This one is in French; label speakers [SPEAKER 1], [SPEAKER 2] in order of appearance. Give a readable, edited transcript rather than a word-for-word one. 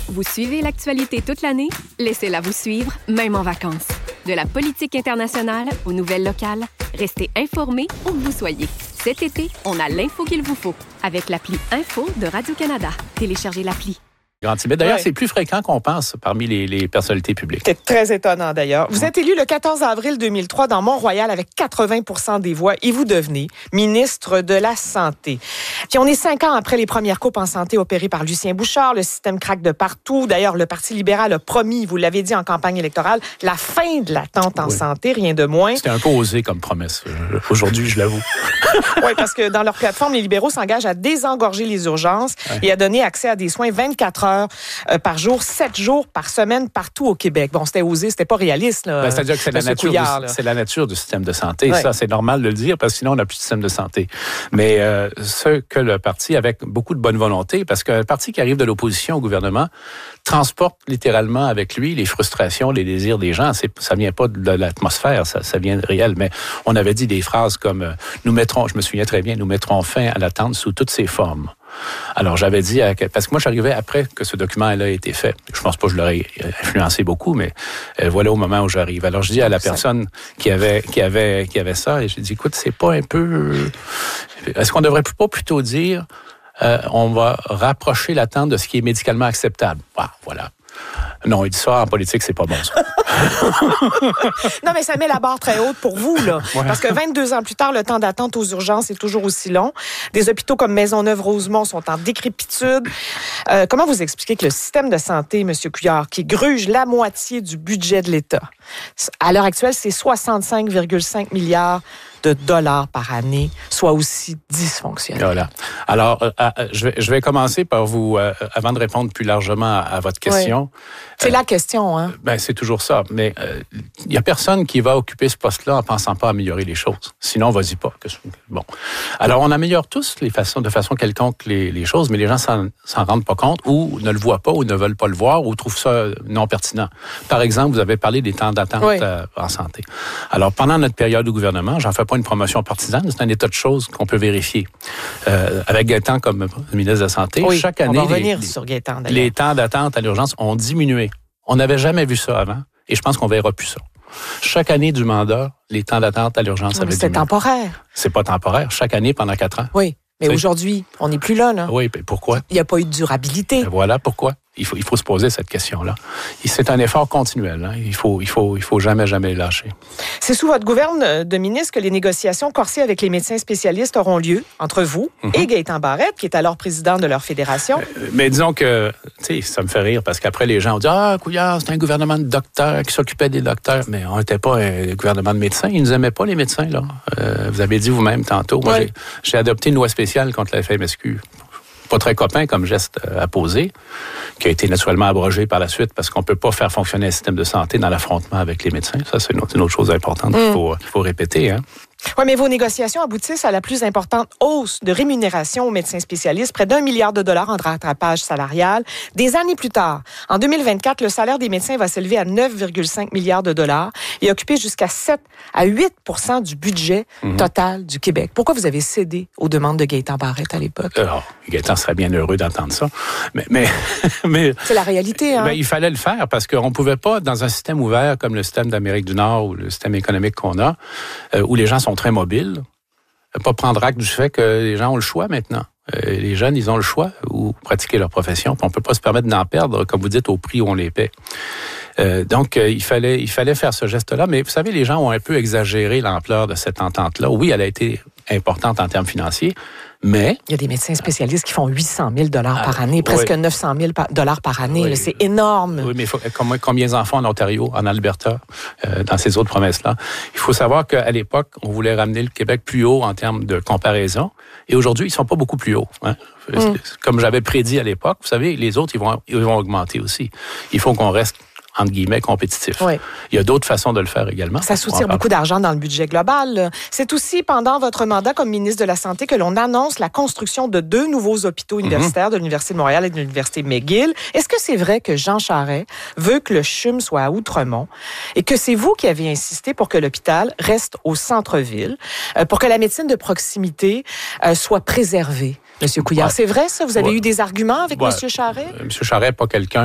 [SPEAKER 1] Vous suivez l'actualité toute l'année? Laissez-la vous suivre, même en vacances. De la politique internationale aux nouvelles locales, restez informés où que vous soyez. Cet été, on a l'info qu'il vous faut avec l'appli Info de Radio-Canada. Téléchargez l'appli.
[SPEAKER 2] D'ailleurs, c'est plus fréquent qu'on pense parmi les personnalités publiques.
[SPEAKER 3] C'est très étonnant, d'ailleurs. Vous êtes élu le 14 avril 2003 dans Mont-Royal avec 80% des voix et vous devenez ministre de la Santé. Puis on est 5 ans après les premières coupes en santé opérées par Lucien Bouchard. Le système craque de partout. D'ailleurs, le Parti libéral a promis, vous l'avez dit en campagne électorale, la fin de l'attente en santé, rien de moins.
[SPEAKER 2] C'était un peu osé comme promesse. Aujourd'hui, je l'avoue.
[SPEAKER 3] Oui, parce que dans leur plateforme, les libéraux s'engagent à désengorger les urgences et à donner accès à des soins 24 heures par jour, 7 jours par semaine, partout au Québec. Bon, c'était osé, c'était pas réaliste. Là,
[SPEAKER 2] c'est-à-dire que c'est la nature du système de santé. Ouais. Ça, c'est normal de le dire, parce que sinon, on n'a plus de système de santé. Mais ce que le parti, avec beaucoup de bonne volonté, parce qu'un parti qui arrive de l'opposition au gouvernement transporte littéralement avec lui les frustrations, les désirs des gens. Ça vient pas de l'atmosphère, ça vient de réel. Mais on avait dit des phrases comme je me souviens très bien, nous mettrons fin à l'attente sous toutes ses formes. Alors, j'avais dit, parce que moi, j'arrivais après que ce document-là a été fait. Je pense pas que je l'aurais influencé beaucoup, mais voilà au moment où j'arrive. Alors, je dis à la personne qui avait ça, et j'ai dit, écoute, c'est pas un peu... Est-ce qu'on devrait pas plutôt dire, on va rapprocher l'attente de ce qui est médicalement acceptable? Ah, voilà. Non, il dit ça, en politique, c'est pas bon, ça.
[SPEAKER 3] Non, mais ça met la barre très haute pour vous, là.
[SPEAKER 2] Ouais.
[SPEAKER 3] Parce que 22 ans plus tard, le temps d'attente aux urgences est toujours aussi long. Des hôpitaux comme Maisonneuve-Rosemont sont en décrépitude. Comment vous expliquez que le système de santé, M. Couillard, qui gruge la moitié du budget de l'État, à l'heure actuelle, c'est 65,5 milliards de dollars par année, soit aussi dysfonctionnel?
[SPEAKER 2] Voilà. Alors, je vais commencer par vous, avant de répondre plus largement à votre question.
[SPEAKER 3] Oui. C'est la question, hein?
[SPEAKER 2] C'est toujours ça. Mais il y a personne qui va occuper ce poste-là en pensant pas améliorer les choses. Sinon, vas-y pas. Bon. Alors, on améliore tous de façon quelconque les choses, mais les gens s'en rendent pas compte ou ne le voient pas ou ne veulent pas le voir ou trouvent ça non pertinent. Par exemple, vous avez parlé des temps d'attente en santé. Alors, pendant notre période au gouvernement, j'en fais pas une promotion partisane, c'est un état de choses qu'on peut vérifier. Avec Gaétan comme ministre de la Santé, chaque année,
[SPEAKER 3] on va revenir sur Gaétan, d'ailleurs.
[SPEAKER 2] Les temps d'attente à l'urgence ont diminué. On n'avait jamais vu ça avant et je pense qu'on verra plus ça. Chaque année du mandat, les temps d'attente à l'urgence avaient diminué.
[SPEAKER 3] C'est temporaire.
[SPEAKER 2] C'est pas temporaire. Chaque année pendant 4 ans.
[SPEAKER 3] Oui, mais aujourd'hui, on n'est plus là.
[SPEAKER 2] Oui, mais pourquoi?
[SPEAKER 3] Il n'y a pas eu de durabilité.
[SPEAKER 2] Voilà pourquoi. Il faut se poser cette question-là. C'est un effort continuel. Hein. Il faut jamais lâcher.
[SPEAKER 3] C'est sous votre gouverne de ministre que les négociations corsées avec les médecins spécialistes auront lieu entre vous et Gaétan Barrette, qui est alors président de leur fédération.
[SPEAKER 2] Mais disons que, tu sais, ça me fait rire parce qu'après les gens ont dit Couillard, c'est un gouvernement de docteurs qui s'occupait des docteurs, mais on n'était pas un gouvernement de médecins. Ils nous aimaient pas les médecins là. Vous avez dit vous-même tantôt. Moi, j'ai adopté une loi spéciale contre la FMSQ. Pas très copain comme geste à poser, qui a été naturellement abrogé par la suite parce qu'on peut pas faire fonctionner un système de santé dans l'affrontement avec les médecins. Ça, c'est une autre chose importante qu'il faut répéter. Hein.
[SPEAKER 3] Oui, mais vos négociations aboutissent à la plus importante hausse de rémunération aux médecins spécialistes, près d'1 milliard de dollars en rattrapage salarial. Des années plus tard, en 2024, le salaire des médecins va s'élever à 9,5 milliards de dollars et occuper jusqu'à 7 à 8 % du budget total du Québec. Pourquoi vous avez cédé aux demandes de Gaétan Barrette à l'époque?
[SPEAKER 2] Gaétan serait bien heureux d'entendre ça. Mais
[SPEAKER 3] c'est la réalité, hein?
[SPEAKER 2] Il fallait le faire parce qu'on pouvait pas, dans un système ouvert comme le système d'Amérique du Nord ou le système économique qu'on a, où les gens sont très mobiles, pas prendre acte du fait que les gens ont le choix maintenant. Les jeunes, ils ont le choix ou pratiquer leur profession. Puis on peut pas se permettre d'en perdre, comme vous dites, au prix où on les paie. Donc, il fallait faire ce geste-là. Mais vous savez, les gens ont un peu exagéré l'ampleur de cette entente-là. Oui, elle a été importante en termes financiers, mais...
[SPEAKER 3] Il y a des médecins spécialistes qui font 800 000 $ par année, presque 900 000 $ par année.
[SPEAKER 2] Oui.
[SPEAKER 3] Là, c'est énorme.
[SPEAKER 2] Oui, mais combien d'enfants en Ontario, en Alberta, dans ces autres provinces-là? Il faut savoir qu'à l'époque, on voulait ramener le Québec plus haut en termes de comparaison. Et aujourd'hui, ils sont pas beaucoup plus hauts. Hein? Comme j'avais prédit à l'époque, vous savez, les autres, ils vont augmenter aussi. Il faut qu'on reste entre guillemets, compétitif.
[SPEAKER 3] Oui.
[SPEAKER 2] Il y a d'autres façons de le faire également.
[SPEAKER 3] Ça soutire beaucoup d'argent dans le budget global. C'est aussi pendant votre mandat comme ministre de la Santé que l'on annonce la construction de 2 nouveaux hôpitaux universitaires de l'Université de Montréal et de l'Université McGill. Est-ce que c'est vrai que Jean Charest veut que le CHUM soit à Outremont et que c'est vous qui avez insisté pour que l'hôpital reste au centre-ville, pour que la médecine de proximité soit préservée? Monsieur Couillard, c'est vrai ça? Vous avez eu des arguments avec Monsieur Charest?
[SPEAKER 2] Monsieur Charest, pas quelqu'un